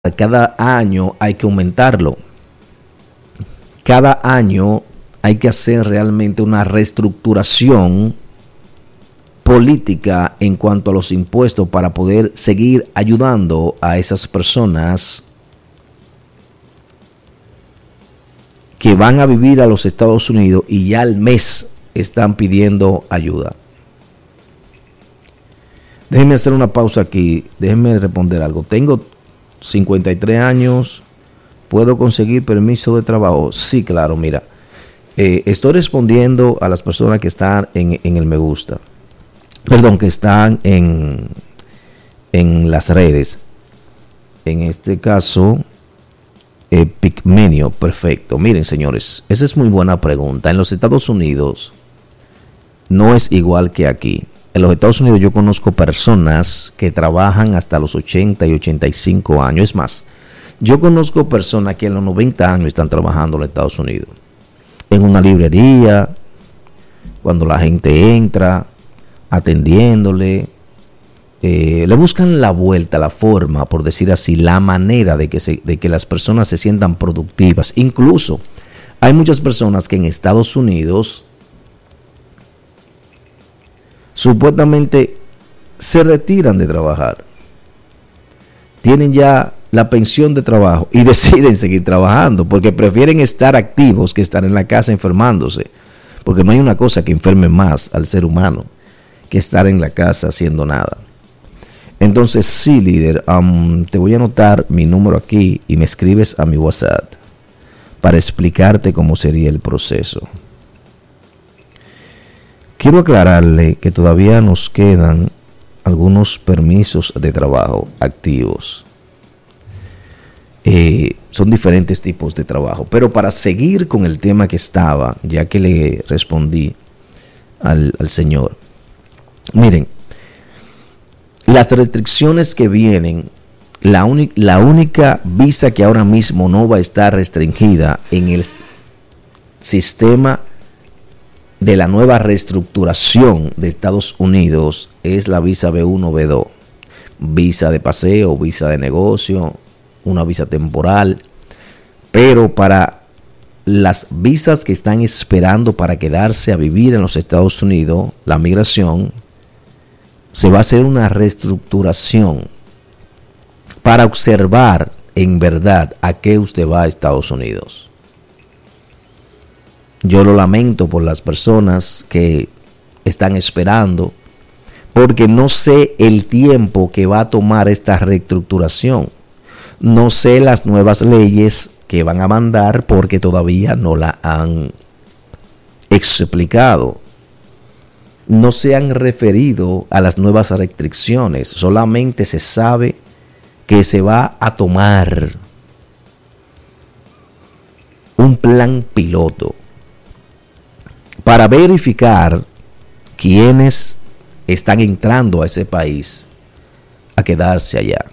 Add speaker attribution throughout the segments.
Speaker 1: cada año hay que aumentarlo. Cada año hay que hacer realmente una reestructuración política en cuanto a los impuestos para poder seguir ayudando a esas personas que van a vivir a los Estados Unidos y ya al mes están pidiendo ayuda. Déjenme hacer una pausa aquí, déjenme responder algo. Tengo 53 años, ¿puedo conseguir permiso de trabajo? Sí, claro, mira. Estoy respondiendo a las personas que están en el me gusta. Perdón, que están en las redes. En este caso, Pigmenio, perfecto. Miren, señores, esa es muy buena pregunta. En los Estados Unidos no es igual que aquí. En los Estados Unidos yo conozco personas que trabajan hasta los 80 y 85 años. Es más, yo conozco personas que en los 90 años están trabajando en los Estados Unidos. En una librería, cuando la gente entra, atendiéndole, le buscan la vuelta, la forma, por decir así, la manera de que las personas se sientan productivas. Incluso hay muchas personas que en Estados Unidos supuestamente se retiran de trabajar, tienen ya la pensión de trabajo y deciden seguir trabajando porque prefieren estar activos que estar en la casa enfermándose, porque no hay una cosa que enferme más al ser humano que estar en la casa haciendo nada. Entonces sí, líder, te voy a anotar mi número aquí y me escribes a mi WhatsApp para explicarte cómo sería el proceso. Quiero aclararle que todavía nos quedan algunos permisos de trabajo activos. Son diferentes tipos de trabajo. Pero para seguir con el tema que estaba, ya que le respondí al señor. Miren, las restricciones que vienen, la única visa que ahora mismo no va a estar restringida en el sistema de la nueva reestructuración de Estados Unidos es la visa B1, B2, visa de paseo, visa de negocio, una visa temporal, pero para las visas que están esperando para quedarse a vivir en los Estados Unidos, la migración, se va a hacer una reestructuración para observar en verdad a qué usted va a Estados Unidos. Yo lo lamento por las personas que están esperando, porque no sé el tiempo que va a tomar esta reestructuración. No sé las nuevas leyes que van a mandar porque todavía no la han explicado. No se han referido a las nuevas restricciones, solamente se sabe que se va a tomar un plan piloto para verificar quiénes están entrando a ese país a quedarse allá.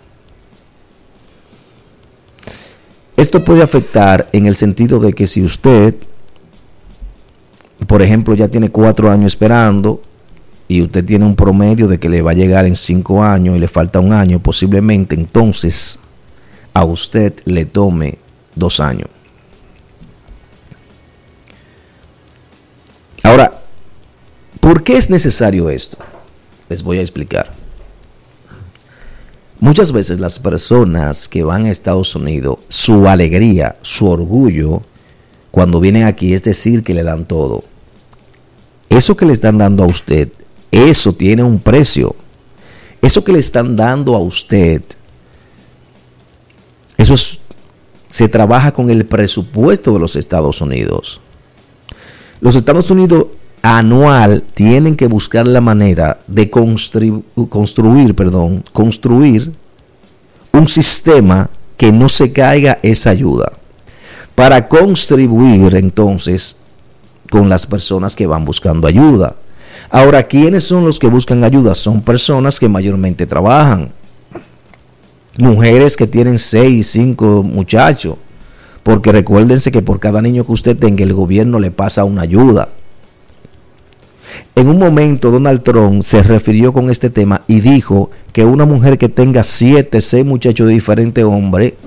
Speaker 1: Esto puede afectar en el sentido de que si usted, por ejemplo, ya tiene 4 años esperando y usted tiene un promedio de que le va a llegar en 5 años y le falta 1 año, posiblemente entonces a usted le tome 2 años. Ahora, ¿por qué es necesario esto? Les voy a explicar. Muchas veces las personas que van a Estados Unidos, su alegría, su orgullo, cuando vienen aquí es decir que le dan todo. Eso que le están dando a usted, eso tiene un precio. Eso que le están dando a usted, se trabaja con el presupuesto de los Estados Unidos. Los Estados Unidos anual tienen que buscar la manera de construir un sistema que no se caiga esa ayuda para contribuir entonces con las personas que van buscando ayuda. Ahora, ¿quiénes son los que buscan ayuda? Son personas que mayormente trabajan, mujeres que tienen 6, 5 muchachos, porque recuérdense que por cada niño que usted tenga el gobierno le pasa una ayuda. En un momento Donald Trump se refirió con este tema y dijo que una mujer que tenga 7, 6 muchachos de diferentes hombres